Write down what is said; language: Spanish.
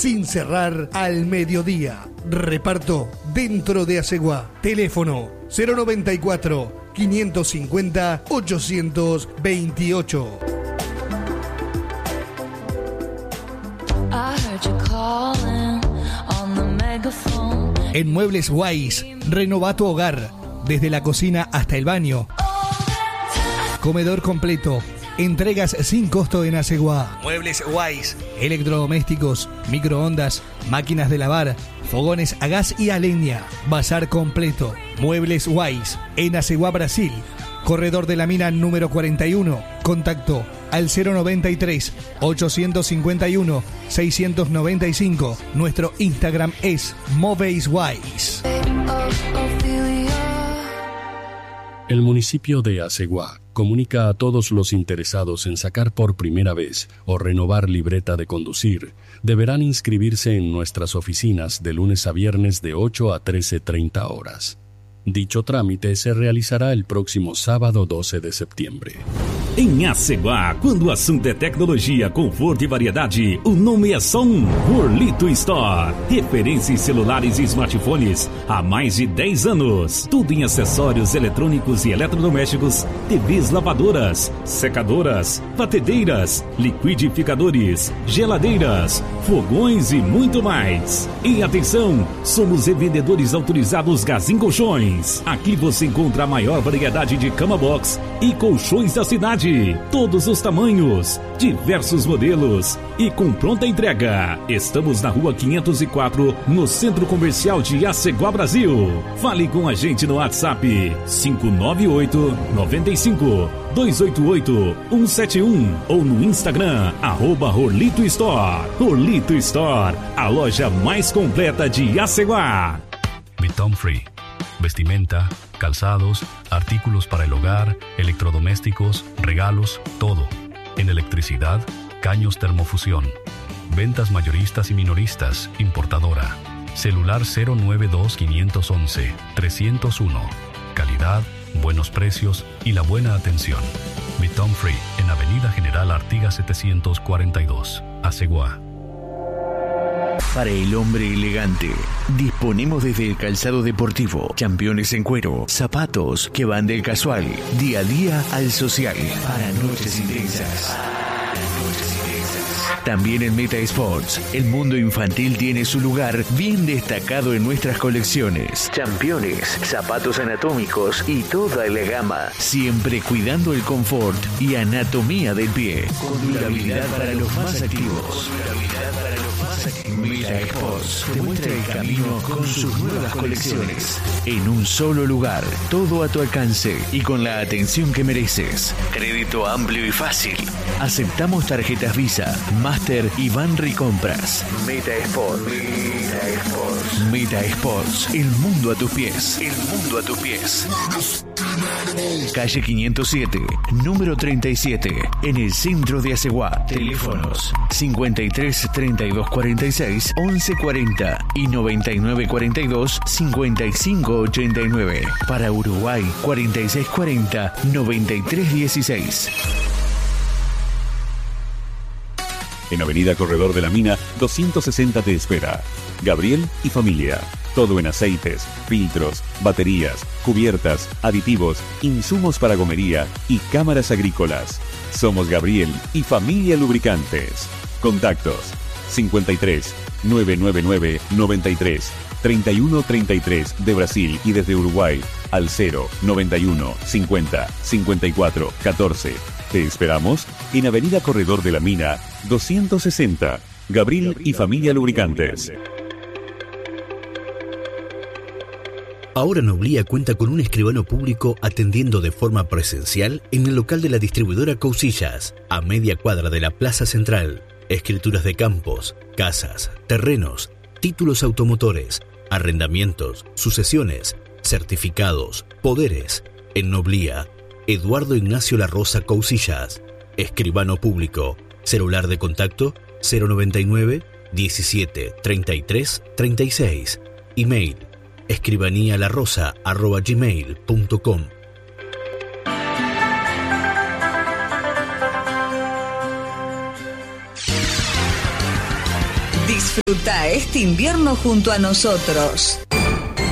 sin cerrar al mediodía. Reparto dentro de Aceguá. Teléfono 094 550 828. En Muebles Wise, renova tu hogar, desde la cocina hasta el baño. Comedor completo, entregas sin costo en Aceguá. Muebles Wise, electrodomésticos, microondas, máquinas de lavar, fogones a gas y a leña. Bazar completo. Muebles Wise, en Aceguá, Brasil. Corredor de la Mina número 41. Contacto al 093 851 695. Nuestro Instagram es MovesWise. El municipio de Aceguá comunica a todos los interesados en sacar por primera vez o renovar libreta de conducir. Deberán inscribirse en nuestras oficinas de lunes a viernes de 8 a 13:30 horas. Dicho trámite se realizará el próximo sábado 12 de septiembre. Em Aceguá, quando o assunto é tecnologia, conforto e variedade, o nome é só um: Orlito Store. Referência em celulares e smartphones há mais de 10 anos. Tudo em acessórios eletrônicos e eletrodomésticos, TVs lavadoras, secadoras, batedeiras, liquidificadores, geladeiras, fogões e muito mais. E atenção, somos revendedores autorizados Gazin Colchões. Aqui você encontra a maior variedade de cama box e colchões da cidade. Todos os tamanhos, diversos modelos e com pronta entrega. Estamos na rua 504, no Centro Comercial de Aceguá, Brasil. Fale com a gente no WhatsApp 598 95 288 171 ou no Instagram @Orlito Store. Orlito Store, a loja mais completa de Aceguá. Bitom Free. Vestimenta, calzados, artículos para el hogar, electrodomésticos, regalos, todo. En electricidad, caños termofusión. Ventas mayoristas y minoristas, importadora. Celular 092 511 301. Calidad, buenos precios y la buena atención. Bitom Free, en Avenida General Artigas 742, Aceguá. Para el hombre elegante, disponemos desde el calzado deportivo, championes en cuero, zapatos que van del casual, día a día al social, para noches intensas. También en Meta Sports, el mundo infantil tiene su lugar bien destacado en nuestras colecciones. Championes, zapatos anatómicos y toda la gama, siempre cuidando el confort y anatomía del pie. Con durabilidad para los más activos. Meta Sports te muestra el camino con sus nuevas colecciones. En un solo lugar, todo a tu alcance y con la atención que mereces. Crédito amplio y fácil. Aceptamos tarjetas Visa, Master y Banri Compras. Meta Sports. Meta Sports. Meta Sports. El mundo a tus pies. El mundo a tus pies. Calle 507, número 37, en el centro de Aceguá. Teléfonos 53 32 46 11 40 y 99 42 55 89. Para Uruguay 46 40 93 16. En Avenida Corredor de la Mina 260 te espera. Gabriel y familia. Todo en aceites, filtros, baterías, cubiertas, aditivos, insumos para gomería y cámaras agrícolas. Somos Gabriel y familia lubricantes. Contactos 53 999 93 31 33 de Brasil y desde Uruguay al 0 91 50 54 14. Te esperamos en Avenida Corredor de la Mina 260. Gabriel y familia lubricantes. Ahora Noblía cuenta con un escribano público atendiendo de forma presencial en el local de la distribuidora Cousillas, a media cuadra de la Plaza Central. Escrituras de campos, casas, terrenos, títulos automotores, arrendamientos, sucesiones, certificados, poderes. En Noblía, Eduardo Ignacio La Rosa Cousillas. Escribano público. Celular de contacto 099 17 33 36. Email escribanialarosa@gmail.com. Disfruta este invierno junto a nosotros.